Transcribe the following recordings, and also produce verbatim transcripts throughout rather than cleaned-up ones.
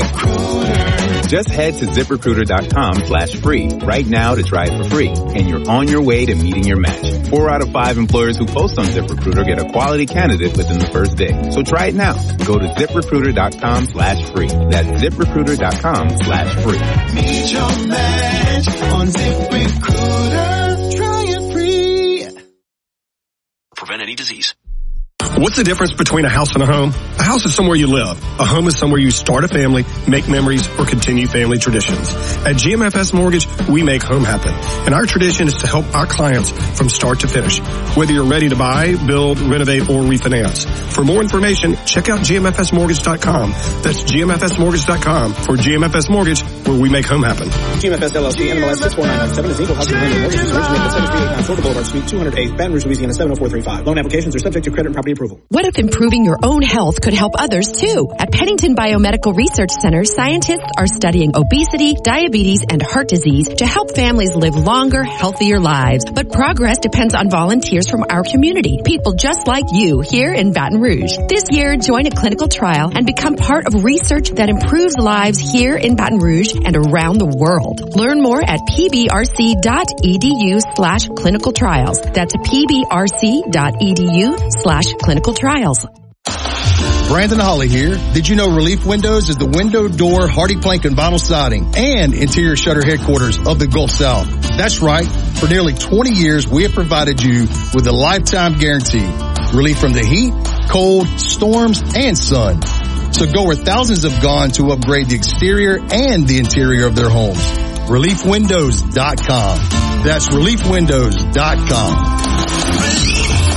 ZipRecruiter. Just head to ZipRecruiter.com slash free right now to try it for free. And you're on your way to meeting your match. Four out of five employers who post on ZipRecruiter get a quality candidate within the first day. So try it now. Go to ZipRecruiter.com slash free. That's ZipRecruiter.com slash free. Meet your match on ZipRecruiter. Try it free. Prevent any disease. What's the difference between a house and a home? A house is somewhere you live. A home is somewhere you start a family, make memories, or continue family traditions. At G M F S Mortgage, we make home happen. And our tradition is to help our clients from start to finish. Whether you're ready to buy, build, renovate, or refinance. For more information, check out G M F S mortgage dot com. That's G M F S mortgage dot com for G M F S Mortgage, where we make home happen. G M F S L L C, N M L S six four nine nine seven is equal housing lender. Mortgage is originated at seven three eight nine Florida Boulevard, Suite two hundred eight, Baton Rouge, Louisiana seven oh four three five. Loan applications are subject to credit and property approval. What if improving your own health could help others too? At Pennington Biomedical Research Center, scientists are studying obesity, diabetes, and heart disease to help families live longer, healthier lives. But progress depends on volunteers from our community, people just like you here in Baton Rouge. This year, join a clinical trial and become part of research that improves lives here in Baton Rouge and around the world. Learn more at pbrc.edu slash clinical trials. That's pbrc.edu slash clinical trials. Brandon Holly here. Did you know Relief Windows is the window, door, hardy plank, and vinyl siding and interior shutter headquarters of the Gulf South? That's right. For nearly twenty years, we have provided you with a lifetime guarantee. Relief from the heat, cold, storms, and sun. So go where thousands have gone to upgrade the exterior and the interior of their homes. relief windows dot com. That's relief windows dot com.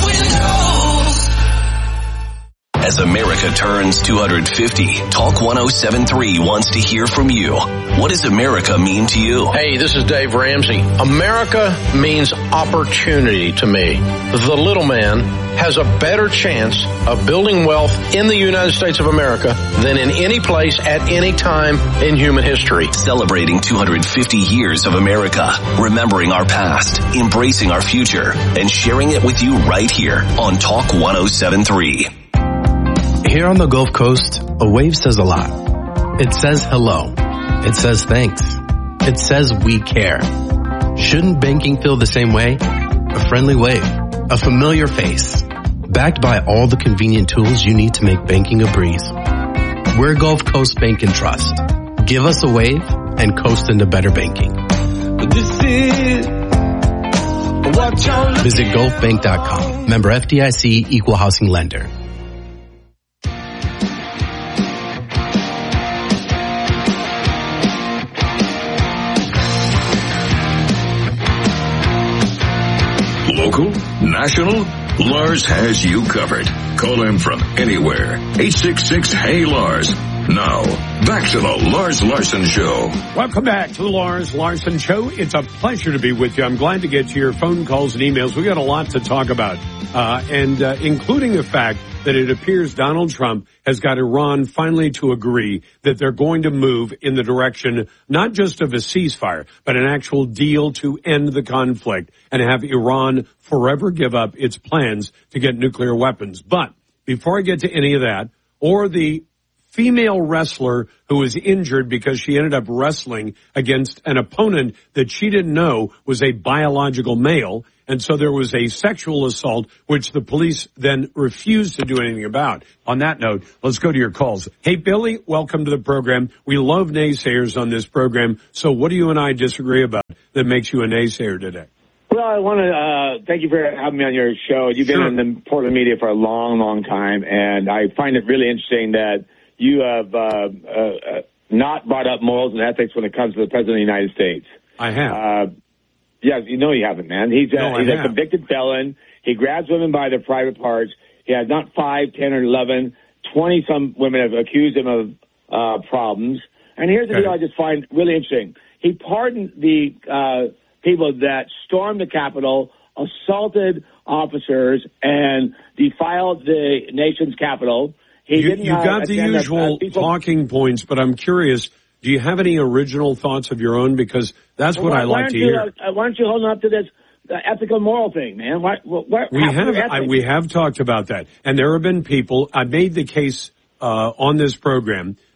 As America turns two hundred fifty, Talk one oh seven point three wants to hear from you. What does America mean to you? Hey, this is Dave Ramsey. America means opportunity to me. The little man has a better chance of building wealth in the United States of America than in any place at any time in human history. Celebrating two hundred fifty years of America, remembering our past, embracing our future, and sharing it with you right here on Talk one oh seven point three. Here on the Gulf Coast, a wave says a lot. It says hello. It says thanks. It says we care. Shouldn't banking feel the same way? A friendly wave, a familiar face, backed by all the convenient tools you need to make banking a breeze. We're Gulf Coast Bank and Trust. Give us a wave and coast into better banking. This is what you're looking. Visit gulf bank dot com. Member F D I C, Equal Housing Lender. Local, national, Lars has you covered. Call him from anywhere. eight six six, hey Lars. Now, back to the Lars Larson Show. Welcome back to the Lars Larson Show. It's a pleasure to be with you. I'm glad to get to your phone calls and emails. We got a lot to talk about, uh, and uh, including the fact that it appears Donald Trump has got Iran finally to agree that they're going to move in the direction not just of a ceasefire, but an actual deal to end the conflict and have Iran forever give up its plans to get nuclear weapons. But before I get to any of that, or the female wrestler who was injured because she ended up wrestling against an opponent that she didn't know was a biological male, and so there was a sexual assault, which the police then refused to do anything about. On that note, let's go to your calls. Hey, Billy, welcome to the program. We love naysayers on this program, so what do you and I disagree about that makes you a naysayer today? Well, I want to uh thank you for having me on your show. You've been Sure. in the Portland media for a long, long time, and I find it really interesting that you have uh, uh, not brought up morals and ethics when it comes to the President of the United States. I have. Uh, yeah, you know you haven't, man. He's a, No, I he's a have. convicted felon. He grabs women by their private parts. He has not five, ten, or eleven, twenty-some women have accused him of uh, problems. And here's the Okay. deal I just find really interesting. He pardoned the uh, people that stormed the Capitol, assaulted officers, and defiled the nation's capital. He You, didn't, you uh, got the attend a- usual a peaceful- talking points, but I'm curious, do you have any original thoughts of your own? Because that's Well, what why, I why like aren't to you, hear. Uh, why aren't you holding up to this uh, ethical moral thing, man? Why, what, We have I, we have talked about that, and there have been people. I made the case uh, on this program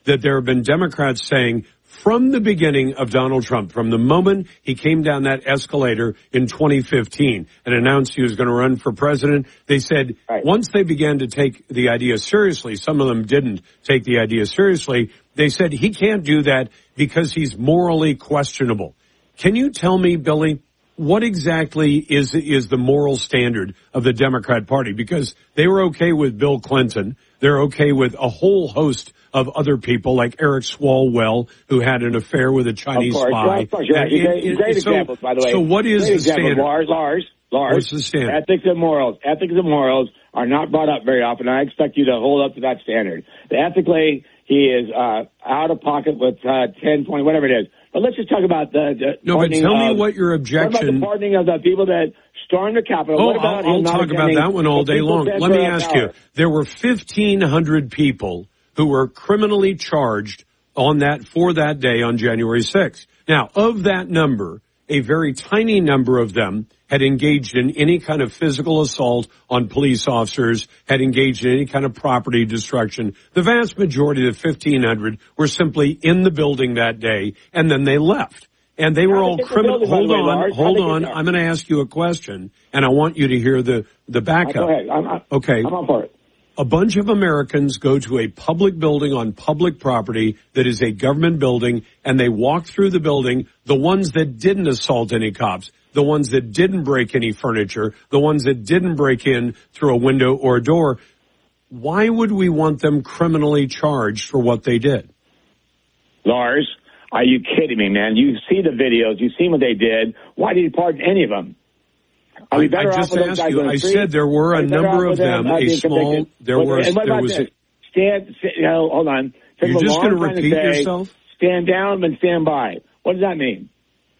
that there have been Democrats saying from the beginning of Donald Trump, from the moment he came down that escalator in twenty fifteen and announced he was going to run for president, they said right. once they began to take the idea seriously, some of them didn't take the idea seriously, they said he can't do that because he's morally questionable. Can you tell me, Billy, what exactly is is the moral standard of the Democrat Party? Because they were okay with Bill Clinton. They're okay with a whole host of other people like Eric Swalwell, who had an affair with a Chinese of course, spy. Well, of course, yeah. And, great, and, great so, examples, by the way. So what is great the examples. standard? Lars, Lars, Lars. What's the standard? Ethics and morals. Ethics and morals are not brought up very often. I expect you to hold up to that standard. Ethically, he is uh, out of pocket with uh, ten, twenty, whatever it is. But let's just talk about the, the no. But tell of, me what your objection. What about the pardoning of the people that stormed the Capitol? Oh, what about I'll, I'll talk about that one all day long. Let me ask you: there were fifteen hundred people who were criminally charged on that for that day on January sixth. Now, of that number, a very tiny number of them had engaged in any kind of physical assault on police officers, had engaged in any kind of property destruction. The vast majority of the fifteen hundred were simply in the building that day, and then they left. And they were all criminal. Hold on, hold on. I'm going to ask you a question, and I want you to hear the, the backup. Go ahead. I'm, I'm, okay. I'm on for it. A bunch of Americans go to a public building on public property that is a government building, and they walk through the building, the ones that didn't assault any cops, the ones that didn't break any furniture, the ones that didn't break in through a window or a door. Why would we want them criminally charged for what they did? Lars, are you kidding me, man? You see the videos. You've seen what they did. Why did you pardon any of them? I, I just asked you. I said there were a number of them. them a small. Convicted? There was. And what there about was. This? Stand. You know, hold on. Take You're just going to repeat say, yourself. Stand down and stand by. What does that mean?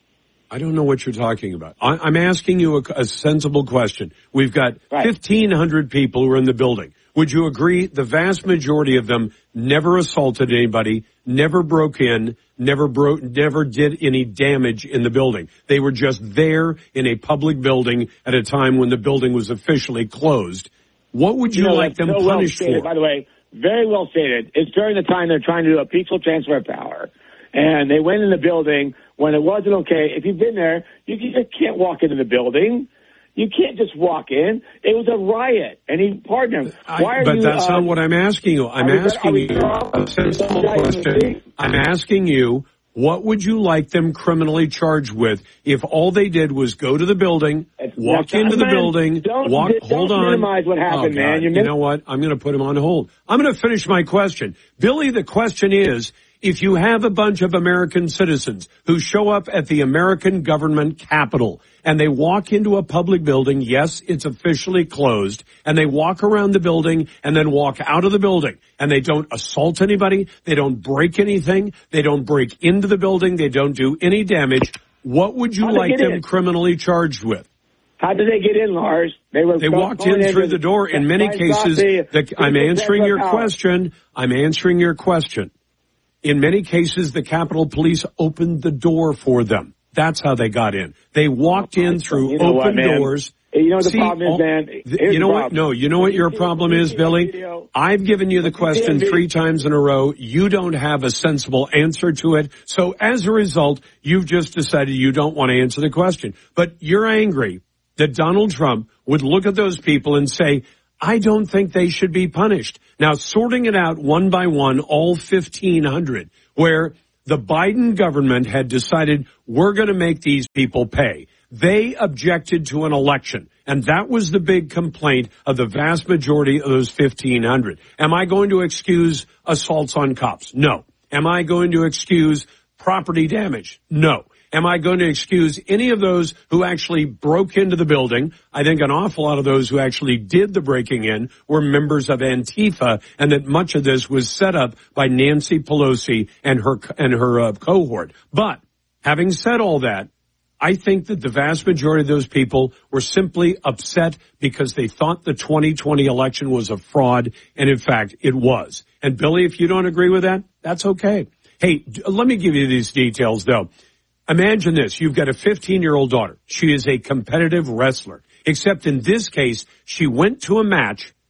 I don't know what you're talking about. I, I'm asking you a, a sensible question. We've got right. fifteen hundred people who are in the building. Would you agree the vast majority of them never assaulted anybody, never broke in, never broke, never did any damage in the building? They were just there in a public building at a time when the building was officially closed. What would you, you know, like them so punished well stated, for? By the way, very well stated. It's during the time they're trying to do a peaceful transfer of power. And they went in the building when it wasn't okay. If you've been there, you just can't walk into the building. You can't just walk in. It was a riot, and he pardoned him. Why are I, but you, that's uh, not what I'm asking you. I'm asking you a sensible question. I'm asking you, what would you like them criminally charged with if all they did was go to the building, it's, walk into the man, building, don't, walk, don't hold on. minimize what happened, oh, man. You min- know what? I'm going to put him on hold. I'm going to finish my question. Billy, the question is, if you have a bunch of American citizens who show up at the American government capitol and they walk into a public building, yes, it's officially closed, and they walk around the building and then walk out of the building, and they don't assault anybody, they don't break anything, they don't break into the building, they don't do any damage, what would you like them in? criminally charged with? How did they get in, Lars? They were They walked in through the door. In many cases, the, I'm answering your question. I'm answering your question. In many cases, the Capitol Police opened the door for them. That's how they got in. They walked in through you know open what, doors. You know what the See, problem is, man? Th- you know what? No, you know what your problem is, Billy? I've given you the question three times in a row. You don't have a sensible answer to it. So as a result, you've just decided you don't want to answer the question. But you're angry that Donald Trump would look at those people and say, I don't think they should be punished. Now, sorting it out one by one, all fifteen hundred, where the Biden government had decided we're going to make these people pay. They objected to an election, and that was the big complaint of the vast majority of those fifteen hundred. Am I going to excuse assaults on cops? No. Am I going to excuse property damage? No. Am I going to excuse any of those who actually broke into the building? I think an awful lot of those who actually did the breaking in were members of Antifa, and that much of this was set up by Nancy Pelosi and her and her uh, cohort. But having said all that, I think that the vast majority of those people were simply upset because they thought the twenty twenty election was a fraud, and in fact, it was. And Billy, if you don't agree with that, that's okay. Hey, let me give you these details, though. Imagine this. You've got a fifteen-year-old daughter. She is a competitive wrestler, except in this case, she went to a match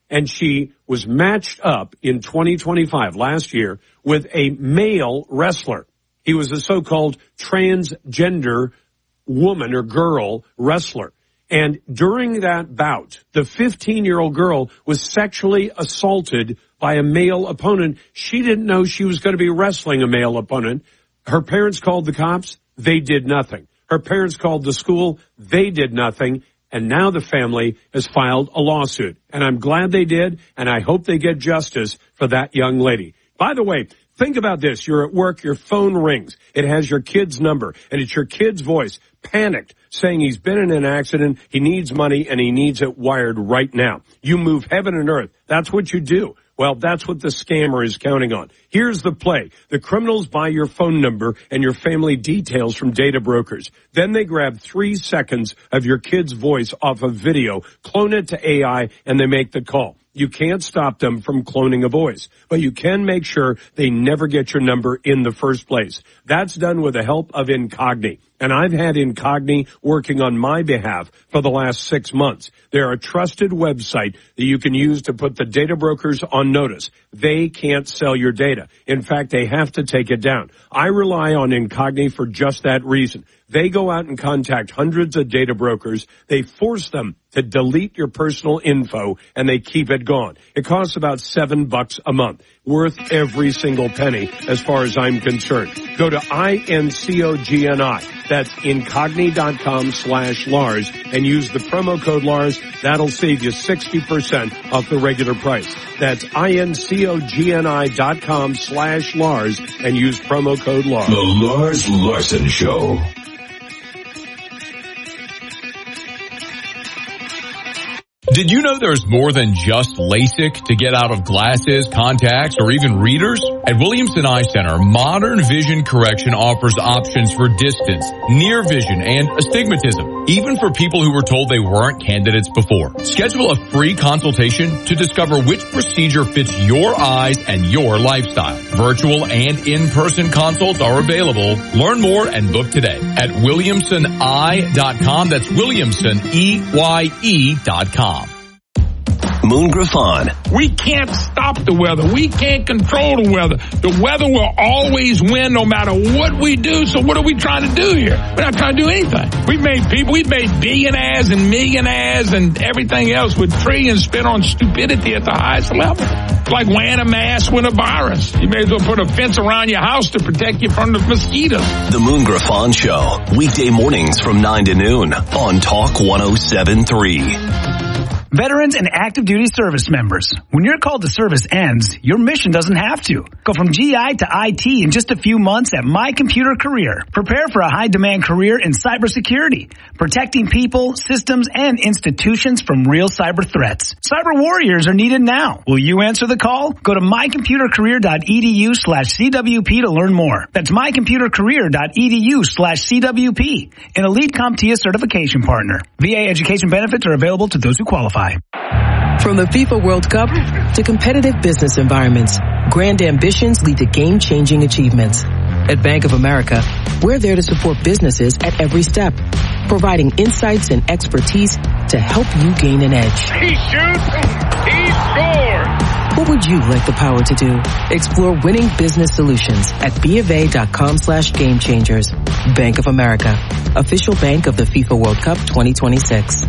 and she was matched up in twenty twenty-five, last year, with a male wrestler. He was a so-called transgender woman or girl wrestler. And during that bout, the fifteen-year-old girl was sexually assaulted by a male opponent. She didn't know she was going to be wrestling a male opponent. Her parents called the cops. They did nothing. Her parents called the school. They did nothing. And now the family has filed a lawsuit. And I'm glad they did, and I hope they get justice for that young lady. By the way, think about this. You're at work, your phone rings. It has your kid's number, and it's your kid's voice, panicked, saying he's been in an accident, he needs money, and he needs it wired right now. You move heaven and earth. That's what you do. Well, that's what the scammer is counting on. Here's the play. The criminals buy your phone number and your family details from data brokers. Then they grab three seconds of your kid's voice off of video, clone it to A I, and they make the call. You can't stop them from cloning a voice, but you can make sure they never get your number in the first place. That's done with the help of Incogni. And I've had Incogni working on my behalf for the last six months. They're a trusted website that you can use to put the data brokers on notice. They can't sell your data. In fact, they have to take it down. I rely on Incogni for just that reason. They go out and contact hundreds of data brokers. They force them to delete your personal info, and they keep it gone. It costs about seven bucks a month. Worth every single penny as far as I'm concerned. Go to I N C O G N I. That's incogni.com slash Lars and use the promo code Lars. That'll save you sixty percent off the regular price. That's I-N-C-O-G-N-I dot com slash Lars and use promo code Lars. The Lars Larson Show. Did you know there's more than just LASIK to get out of glasses, contacts, or even readers? At Williamson Eye Center, Modern Vision Correction offers options for distance, near vision, and astigmatism, even for people who were told they weren't candidates before. Schedule a free consultation to discover which procedure fits your eyes and your lifestyle. Virtual and in-person consults are available. Learn more and book today at williamson eye dot com. That's Williamson, E Y E dot com. Moon Griffon. We can't stop the weather. We can't control the weather. The weather will always win no matter what we do. So what are we trying to do here? We're not trying to do anything. We've made people, we've made billionaires and millionaires and everything else with trillions spent on stupidity at the highest level. It's like wearing a mask with a virus. You may as well put a fence around your house to protect you from the mosquitoes. The Moon Griffon Show. Weekday mornings from nine to noon on Talk one oh seven three. Veterans and active duty service members. When your call to service ends, your mission doesn't have to. Go from G I to I T in just a few months at My Computer Career. Prepare for a high-demand career in cybersecurity, protecting people, systems, and institutions from real cyber threats. Cyber warriors are needed now. Will you answer the call? Go to mycomputercareer.edu slash CWP to learn more. That's mycomputercareer.edu slash CWP, an elite CompTIA certification partner. V A education benefits are available to those who qualify. From the FIFA World Cup to competitive business environments, grand ambitions lead to game-changing achievements. At Bank of America, we're there to support businesses at every step, providing insights and expertise to help you gain an edge. He shoots, he scores. What would you like the power to do? Explore winning business solutions at BofA.com slash game changers. Bank of America, official bank of the FIFA World Cup twenty twenty-six.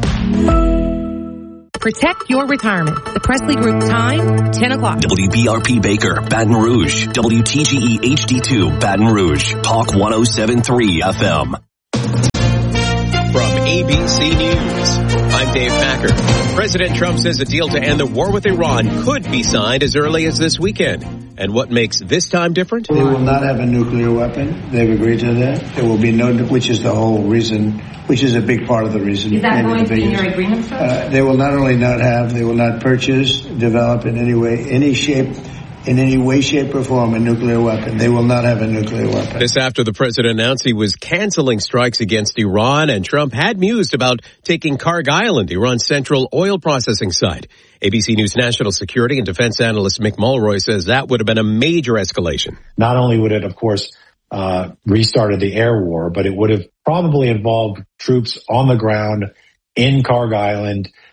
Protect your retirement. The Presley Group time, ten o'clock. W B R P Baker, Baton Rouge. W T G E H D two, Baton Rouge. Talk one oh seven three F M. From A B C News, I'm Dave Packer. President Trump says a deal to end the war with Iran could be signed as early as this weekend. And what makes this time different? They will not have a nuclear weapon. They've agreed to that. There will be no, which is the whole reason, which is a big part of the reason. Is that going to be in your agreement, sir? Uh, they will not only not have, they will not purchase, develop in any way, any shape, in any way, shape, or form a nuclear weapon. They will not have a nuclear weapon. This after the president announced he was canceling strikes against Iran, and Trump had mused about taking Karg Island, Iran's central oil processing site. A B C News national security and defense analyst Mick Mulroy says that would have been a major escalation. Not only would it, of course, uh, restarted the air war, but it would have probably involved troops on the ground in Karg Island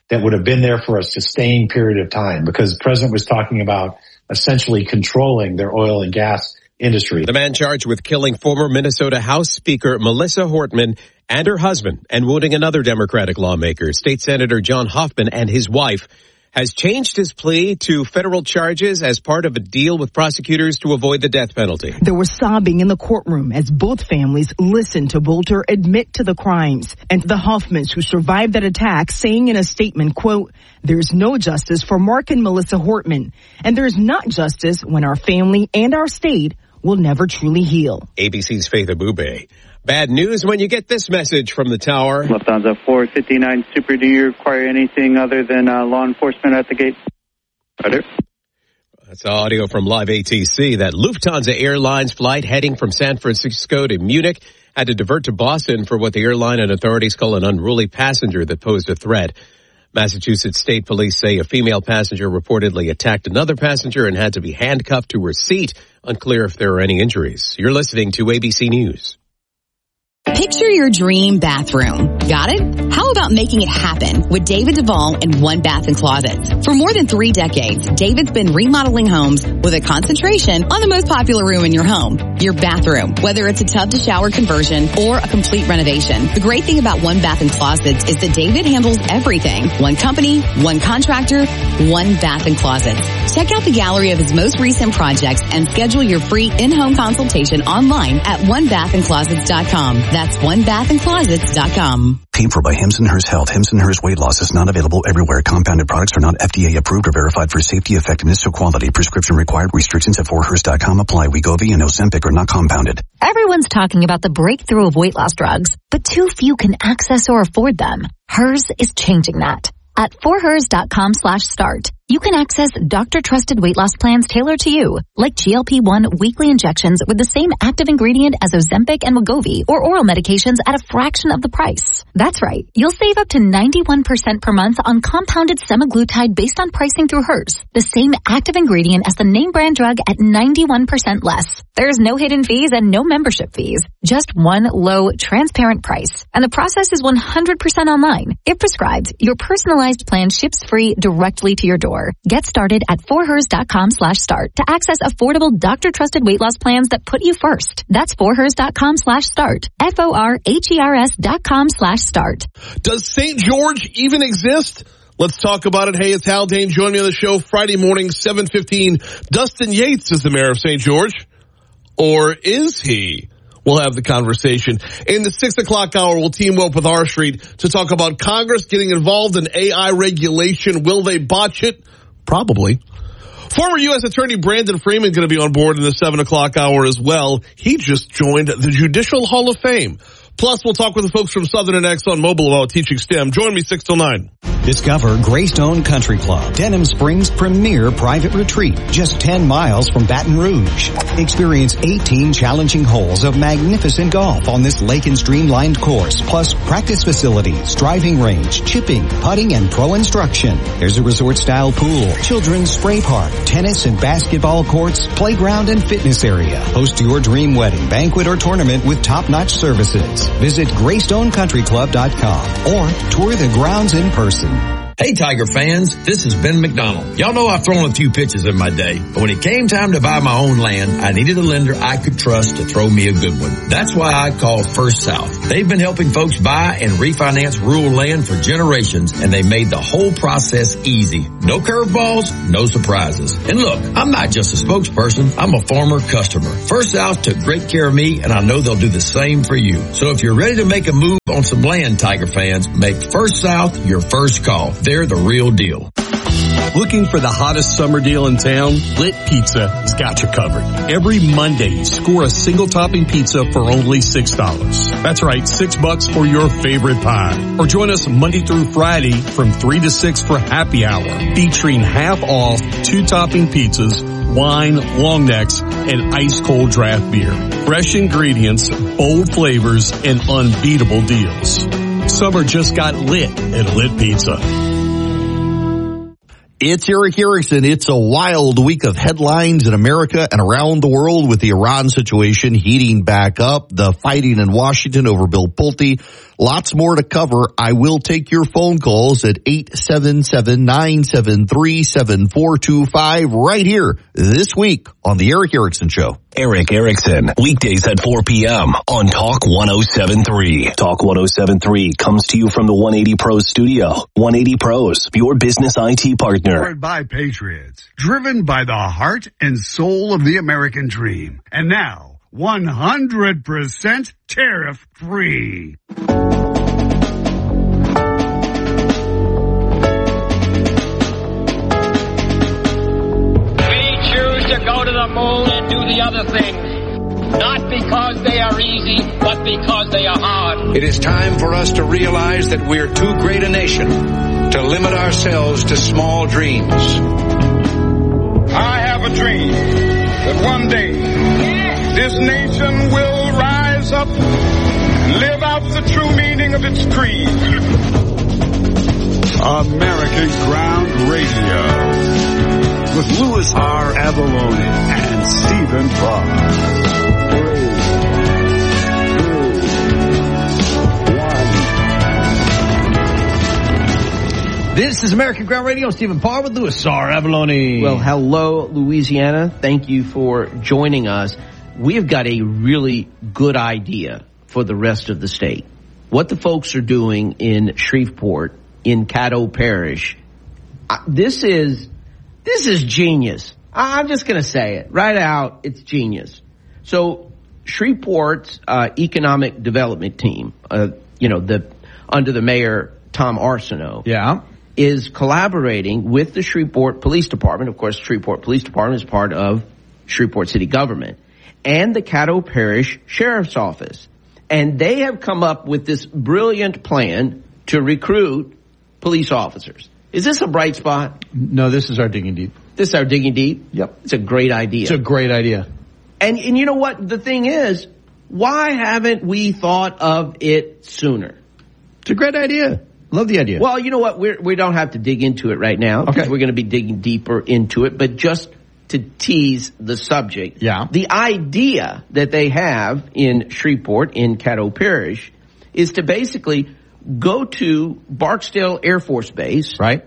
that would have been there for a sustained period of time, because the president was talking about essentially controlling their oil and gas industry. The man charged with killing former Minnesota House Speaker Melissa Hortman and her husband and wounding another Democratic lawmaker, State Senator John Hoffman, and his wife, has changed his plea to federal charges as part of a deal with prosecutors to avoid the death penalty. There was sobbing in the courtroom as both families listened to Bolter admit to the crimes, and the Hoffmans who survived that attack saying in a statement, quote, "There's no justice for Mark and Melissa Hortman, and there's not justice when our family and our state will never truly heal." A B C's Faith Abube. Bad news when you get this message from the tower. Lufthansa four fifty-nine Super, do you require anything other than uh, law enforcement at the gate? Roger. That's audio from Live A T C. That Lufthansa Airlines flight heading from San Francisco to Munich had to divert to Boston for what the airline and authorities call an unruly passenger that posed a threat. Massachusetts State Police say a female passenger reportedly attacked another passenger and had to be handcuffed to her seat. Unclear if there are any injuries. You're listening to A B C News. Picture your dream bathroom. Got it? How about making it happen with David Duvall and One Bath and Closets? For more than three decades, David's been remodeling homes with a concentration on the most popular room in your home, your bathroom, whether it's a tub to shower conversion or a complete renovation. The great thing about One Bath and Closets is that David handles everything. One company, one contractor, One Bath and Closets. Check out the gallery of his most recent projects and schedule your free in-home consultation online at one bath and closets dot com. That's one bath and closets dot com. Paid for by Hims and Hers Health. Hims and Hers Weight Loss is not available everywhere. Compounded products are not F D A approved or verified for safety, effectiveness, or quality. Prescription required. Restrictions at for hers dot com apply. Wegovy and Ozempic are not compounded. Everyone's talking about the breakthrough of weight loss drugs, but too few can access or afford them. Hers is changing that. At for hers dot com slash start, you can access doctor-trusted weight loss plans tailored to you, like G L P one weekly injections with the same active ingredient as Ozempic and Wegovy, or oral medications at a fraction of the price. That's right, you'll save up to ninety-one percent per month on compounded semaglutide based on pricing through Hers, the same active ingredient as the name brand drug at ninety-one percent less. There's no hidden fees and no membership fees, just one low, transparent price. And the process is one hundred percent online. If prescribed, your personalized plan ships free directly to your door. Get started at for hers dot com slash start to access affordable doctor-trusted weight loss plans that put you first. That's for hers dot com slash start. F O R H E R S dot com slash start. Does Saint George even exist? Let's talk about it. Hey, it's Hal Dane. Join me on the show Friday morning, seven fifteen. Dustin Yates is the mayor of Saint George. Or is he? We'll have the conversation. In the six o'clock hour, we'll team up with R Street to talk about Congress getting involved in A I regulation. Will they botch it? Probably. Former U S Attorney Brandon Freeman going to be on board in the seven o'clock hour as well. He just joined the Judicial Hall of Fame. Plus, we'll talk with the folks from Southern and Exxon Mobil about teaching STEM. Join me six till nine. Discover Greystone Country Club, Denham Springs' premier private retreat, just ten miles from Baton Rouge. Experience eighteen challenging holes of magnificent golf on this lake and streamlined course, plus practice facilities, driving range, chipping, putting, and pro instruction. There's a resort-style pool, children's spray park, tennis and basketball courts, playground and fitness area. Host your dream wedding, banquet, or tournament with top-notch services. Visit greystone country club dot com or tour the grounds in person. Hey Tiger fans, this is Ben McDonald. Y'all know I've thrown a few pitches in my day, but when it came time to buy my own land, I needed a lender I could trust to throw me a good one. That's why I called First South. They've been helping folks buy and refinance rural land for generations, and they made the whole process easy. No curveballs, no surprises. And look, I'm not just a spokesperson, I'm a former customer. First South took great care of me, and I know they'll do the same for you. So if you're ready to make a move on some land, Tiger fans, make First South your first call. They're the real deal. Looking for the hottest summer deal in town? Lit Pizza has got you covered. Every Monday, score a single topping pizza for only six dollars. That's right, six bucks for your favorite pie. Or join us Monday through Friday from three to six for happy hour, featuring half off two topping pizzas, wine, long necks, and ice cold draft beer. Fresh ingredients, bold flavors, and unbeatable deals. Summer just got lit at Lit Pizza. It's Eric Erickson. It's a wild week of headlines in America and around the world with the Iran situation heating back up, the fighting in Washington over Bill Pulte. Lots more to cover. I will take your phone calls at eight seven seven, nine seven three, seven four two five right here this week on the Eric Erickson Show. Eric Erickson, weekdays at four p.m. on Talk one oh seven three. Talk one oh seven three comes to you from the one eighty Pros studio. one eighty Pros, your business I T partner. Powered by Patriots, driven by the heart and soul of the American dream. And now, one hundred percent tariff free. Go to the moon and do the other things, not because they are easy, but because they are hard. It is time for us to realize that we're too great a nation to limit ourselves to small dreams. I have a dream that one day this nation will rise up and live out the true meaning of its creed. American Ground Radio. With Louis R. Avalone and Stephen Parr. This is American Ground Radio. Stephen Parr with Louis R. Avalone. Well, hello, Louisiana. Thank you for joining us. We've got a really good idea for the rest of the state. What the folks are doing in Shreveport, in Caddo Parish, uh, this is... This is genius. I'm just going to say it right out. It's genius. So Shreveport's uh, economic development team, uh, you know, the under the mayor, Tom Arsenault, yeah, is collaborating with the Shreveport Police Department. Of course, Shreveport Police Department is part of Shreveport City Government and the Caddo Parish Sheriff's Office. And they have come up with this brilliant plan to recruit police officers. Is this a bright spot? No, this is our digging deep. This is our digging deep? Yep. It's a great idea. It's a great idea. And and you know what? The thing is, why haven't we thought of it sooner? It's a great idea. Love the idea. Well, you know what? We're, we don't have to dig into it right now because okay. we're going to be digging deeper into it. But just to tease the subject, yeah. the idea that they have in Shreveport, in Caddo Parish, is to basically go to Barksdale Air Force Base, right,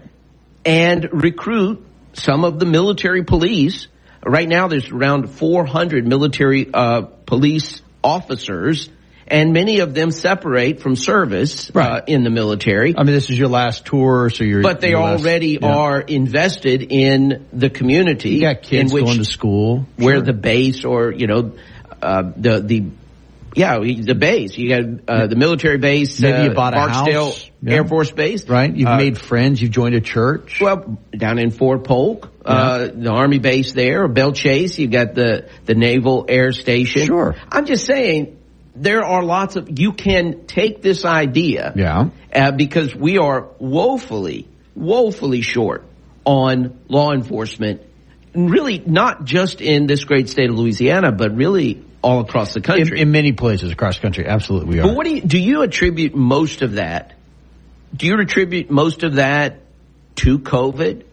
and recruit some of the military police. Right now, there's around four hundred military uh, police officers, and many of them separate from service right. uh, in the military. I mean, this is your last tour, so you're. But they your already last, yeah. are invested in the community. You got kids in which, going to school, where sure. the base, or you know, uh, the the. Yeah, the base. You got uh, the military base, maybe uh, you bought a Barksdale house. Yeah. Air Force Base. Right. You've uh, made friends. You've joined a church. Well, down in Fort Polk, yeah. uh, the Army base there, or Belle Chase. You got the the Naval Air Station. Sure. I'm just saying there are lots of. You can take this idea. Yeah. Uh, because we are woefully, woefully short on law enforcement. Really, not just in this great state of Louisiana, but really all across the country. In, in many places across the country, absolutely we are. But what do you, do you attribute most of that? Do you attribute most of that to COVID?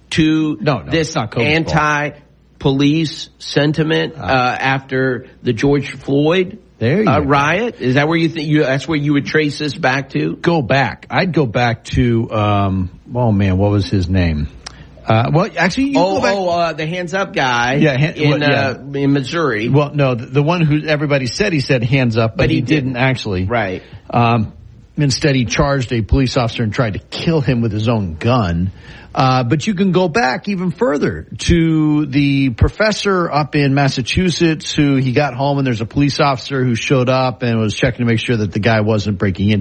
To no, no, this anti-police sentiment uh, uh, after the George Floyd there you uh, go. riot? Is that where you think you? That's where you would trace this back to? Go back. I'd go back to. Um, oh man, what was his name? Uh, well, actually, you oh, go back. oh, uh, the hands up guy. Yeah, hand, in well, yeah. Uh, in Missouri. Well, no, the, the one who everybody said he said hands up, but, but he, he didn't. didn't actually. Right. Um, instead, he charged a police officer and tried to kill him with his own gun. Uh, but you can go back even further to the professor up in Massachusetts who he got home and there's a police officer who showed up and was checking to make sure that the guy wasn't breaking in.